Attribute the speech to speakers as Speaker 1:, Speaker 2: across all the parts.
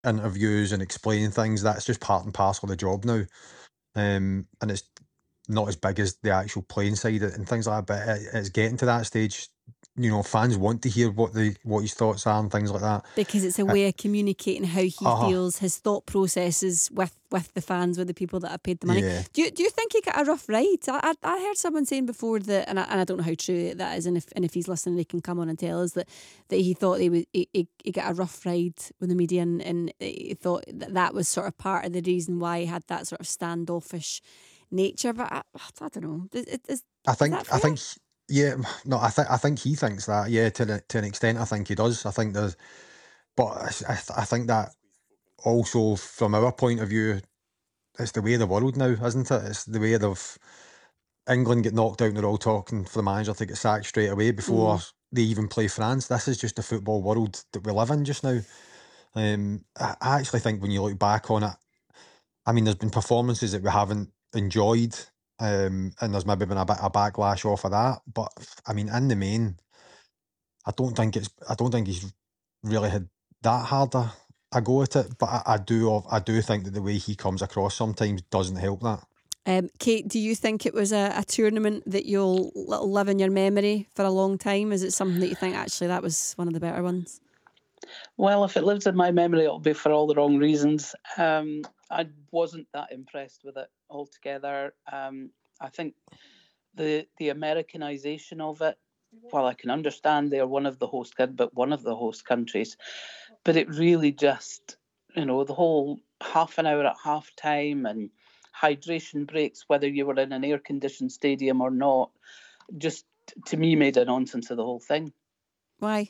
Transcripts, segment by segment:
Speaker 1: interviews and explaining things. That's just part and parcel of the job now. And it's not as big as the actual playing side and things like that, but it's getting to that stage. Fans want to hear what his thoughts are and things like that.
Speaker 2: Because it's a way of communicating how he feels, his thought processes with the fans, with the people that have paid the money.
Speaker 1: Yeah.
Speaker 2: Do you think he got a rough ride? I heard someone saying before that, and I don't know how true that is, and if he's listening, he can come on and tell us that he thought he got a rough ride with the media, and he thought that was sort of part of the reason why he had that sort of standoffish nature. But I don't know. I think.
Speaker 1: Yeah, no, I think he thinks that. Yeah, to an extent, I think he does. I think there's, but I think that also from our point of view, it's the way of the world now, isn't it? It's the way of England get knocked out and they're all talking for the manager to get sacked straight away before they even play France. This is just the football world that we live in just now. I actually think when you look back on it, I mean, there's been performances that we haven't enjoyed. And there's maybe been a bit of backlash off of that, but I mean, in the main, I don't think he's really had that hard a go at it. But I do think that the way he comes across sometimes doesn't help that.
Speaker 2: Kate, do you think it was a tournament that you'll live in your memory for a long time? Is it something that you think actually that was one of the better ones?
Speaker 3: Well, if it lives in my memory, it'll be for all the wrong reasons. I wasn't that impressed with it altogether. I think the Americanization of it, while I can understand they're one of the host countries, but it really just, the whole half an hour at half time and hydration breaks, whether you were in an air-conditioned stadium or not, just to me made a nonsense of the whole thing.
Speaker 2: Why?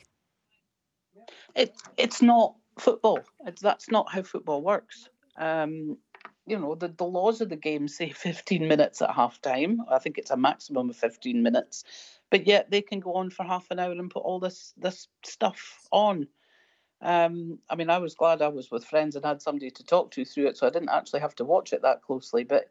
Speaker 3: It's not football. That's not how football works. The laws of the game say 15 minutes at half time. I think it's a maximum of 15 minutes. But yet they can go on for half an hour and put all this stuff on. I mean, I was glad I was with friends and had somebody to talk to through it, so I didn't actually have to watch it that closely. But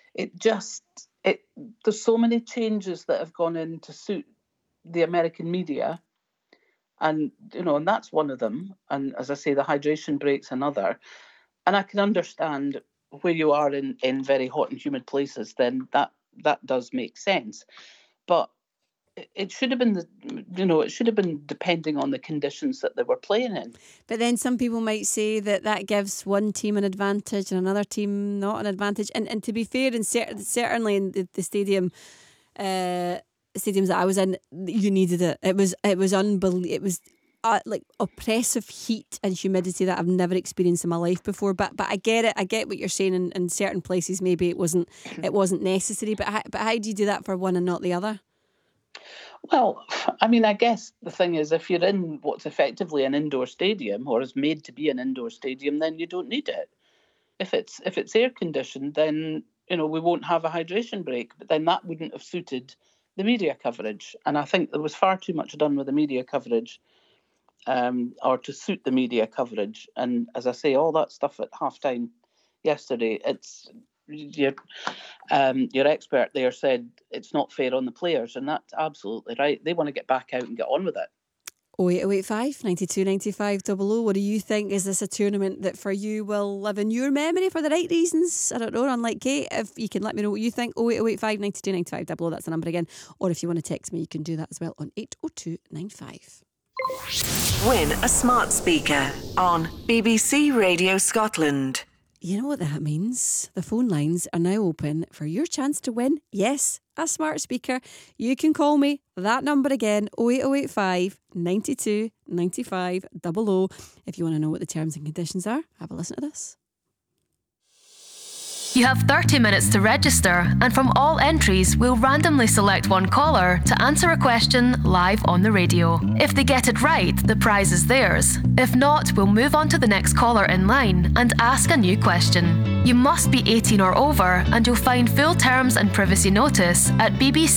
Speaker 3: there's so many changes that have gone in to suit the American media. And, and that's one of them. And as I say, the hydration break's another. And I can understand where you are in very hot and humid places, then that does make sense. But it should have been it should have been depending on the conditions that they were playing in.
Speaker 2: But then some people might say that gives one team an advantage and another team not an advantage. And to be fair, certainly in the stadium, stadiums that I was in, you needed it. It was unbelievable. It was like oppressive heat and humidity that I've never experienced in my life before. But I get it. I get what you're saying. In certain places, maybe it wasn't necessary. But how do you do that for one and not the other?
Speaker 3: Well, I mean, I guess the thing is, if you're in what's effectively an indoor stadium or is made to be an indoor stadium, then you don't need it. If it's air conditioned, then we won't have a hydration break. But then that wouldn't have suited the media coverage, and I think there was far too much done with the media coverage, or to suit the media coverage. And as I say, all that stuff at halftime yesterday, it's your expert there said it's not fair on the players, and that's absolutely right. They want to get back out and get on with it.
Speaker 2: 08085 92 95 00. What do you think? Is this a tournament that for you will live in your memory for the right reasons? I don't know, unlike Kate. If you can let me know what you think, 08085 92 95 00, that's the number again. Or if you want to text me, you can do that as well on 80295.
Speaker 4: Win a smart speaker on BBC Radio Scotland.
Speaker 2: You know what that means? The phone lines are now open for your chance to win, yes, a smart speaker. You can call me, that number again, 08085 92 95 00. If you want to know what the terms and conditions are, have a listen to this.
Speaker 5: You have 30 minutes to register, and from all entries, we'll randomly select one caller to answer a question live on the radio. If they get it right, the prize is theirs. If not, we'll move on to the next caller in line and ask a new question. You must be 18 or over, and you'll find full terms and privacy notice at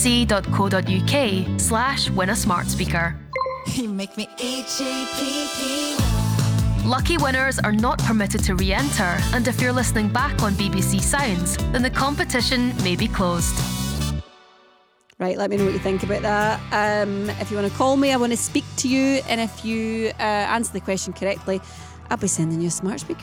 Speaker 5: bbc.co.uk/win-a-smart-speaker.
Speaker 6: You make me H-A-P-P.
Speaker 5: Lucky winners are not permitted to re-enter, and if you're listening back on BBC Sounds, then the competition may be closed.
Speaker 2: Right, let me know what you think about that. If you want to call me, I want to speak to you, and if you answer the question correctly, I'll be sending you a smart speaker.